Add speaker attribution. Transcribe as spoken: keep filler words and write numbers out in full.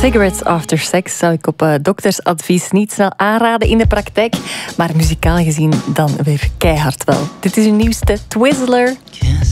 Speaker 1: Cigarettes after sex zou ik op uh, doktersadvies niet snel aanraden in de praktijk, maar muzikaal gezien dan weer keihard wel. Dit is uw nieuwste Twizzler.
Speaker 2: Can